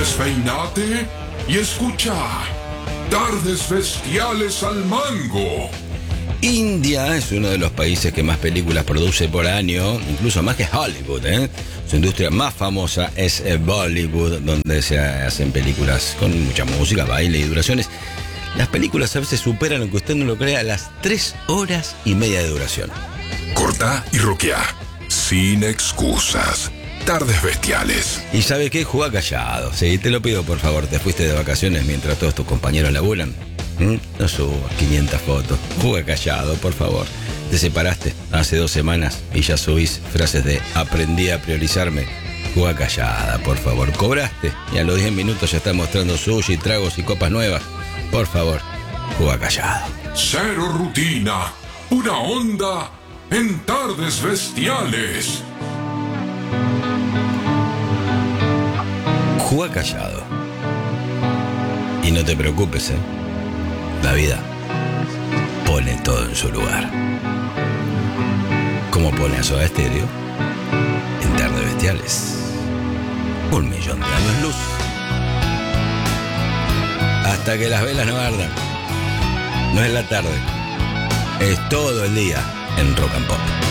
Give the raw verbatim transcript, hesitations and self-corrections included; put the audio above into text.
Despeínate y escucha Tardes Bestiales al Mango. India es uno de los países que más películas produce por año, incluso más que Hollywood, ¿eh? Su industria más famosa es Bollywood, donde se hacen películas con mucha música, baile y duraciones. Las películas a veces superan, aunque usted no lo crea, las tres horas y media de duración. Corta y roquea, sin excusas. Tardes Bestiales. ¿Y sabe qué? Juega callado. Sí, te lo pido, por favor. Te fuiste de vacaciones mientras todos tus compañeros laburan. ¿Mm? No subas quinientas fotos. Juega callado, por favor. Te separaste hace dos semanas y ya subís frases de aprendí a priorizarme. Juega callada, por favor. Cobraste y a los diez minutos ya estás mostrando sushi, tragos y copas nuevas. Por favor, juega callado. Cero rutina. Una onda en Tardes Bestiales. Juega callado. Y no te preocupes, ¿eh? La vida pone todo en su lugar. Como pone a Soda Stereo en Tardes Bestiales. Un millón de años luz. Hasta que las velas no ardan. No es la tarde. Es todo el día en Rock and Pop.